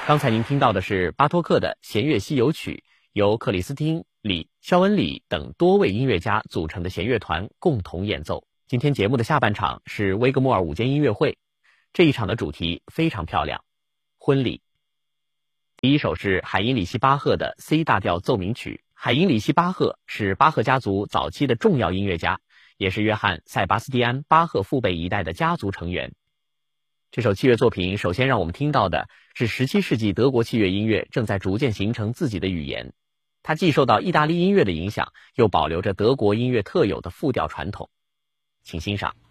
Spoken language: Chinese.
刚才您听到的是巴托克的弦乐西游曲，由克里斯汀、肖恩里等多位音乐家组成的弦乐团共同演奏。今天节目的下半场是威格莫尔午间音乐会，这一场的主题非常漂亮，婚礼。第一首是海因里希·巴赫的 C 大调奏鸣曲。海因里希·巴赫是巴赫家族早期的重要音乐家，也是约翰·塞巴斯蒂安·巴赫父辈一代的家族成员。这首器乐作品首先让我们听到的是17世纪德国器乐音乐正在逐渐形成自己的语言，它既受到意大利音乐的影响，又保留着德国音乐特有的复调传统。请欣赏。